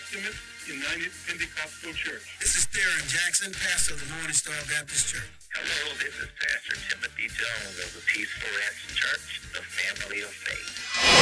Testament United Pentecostal Church. This is Theron Jackson, pastor of the Morning Star Baptist Church. Hello, this is Pastor Timothy Jones of the Peaceful Rest Church, the Family of Faith.